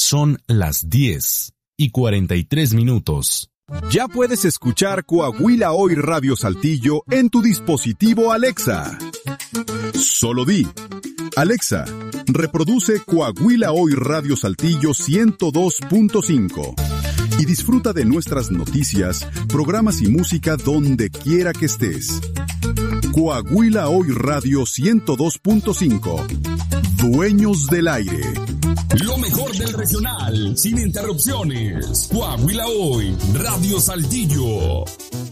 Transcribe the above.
Son las 10:43. Ya puedes escuchar Coahuila Hoy Radio Saltillo en tu dispositivo Alexa. Solo di: Alexa, reproduce Coahuila Hoy Radio Saltillo 102.5 y disfruta de nuestras noticias, programas y música donde quiera que estés. Coahuila Hoy Radio 102.5. Dueños del aire. Lo mejor del regional, sin interrupciones. Coahuila Hoy, Radio Saltillo.